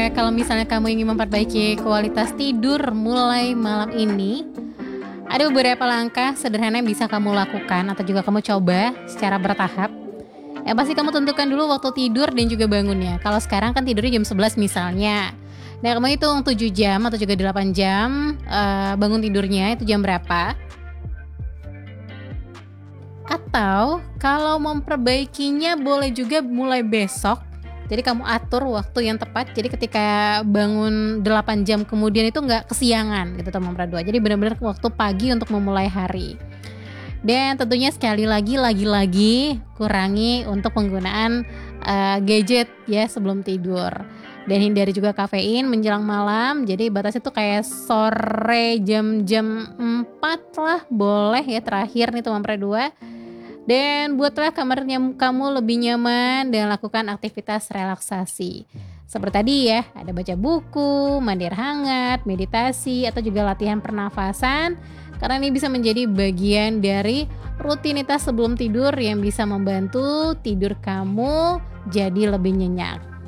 Kalau misalnya kamu ingin memperbaiki kualitas tidur mulai malam ini, ada beberapa langkah sederhana yang bisa kamu lakukan atau juga kamu coba secara bertahap. Yang pasti kamu tentukan dulu waktu tidur dan juga bangunnya. Kalau sekarang kan tidurnya jam 11 misalnya. Nah, kamu hitung 7 jam atau juga 8 jam bangun tidurnya itu jam berapa. Atau kalau memperbaikinya boleh juga mulai besok. Jadi kamu atur waktu yang tepat. Jadi ketika bangun 8 jam kemudian itu nggak kesiangan gitu teman dua. Jadi benar-benar waktu pagi untuk memulai hari. Dan tentunya sekali lagi kurangi untuk penggunaan gadget ya sebelum tidur. Dan hindari juga kafein menjelang malam. Jadi batasnya tuh kayak sore jam 4 lah boleh ya terakhir nih teman dua. Dan buatlah kamarnya kamu lebih nyaman dan lakukan aktivitas relaksasi. Seperti tadi ya, ada baca buku, mandi air hangat, meditasi, atau juga latihan pernafasan. Karena ini bisa menjadi bagian dari rutinitas sebelum tidur yang bisa membantu tidur kamu jadi lebih nyenyak.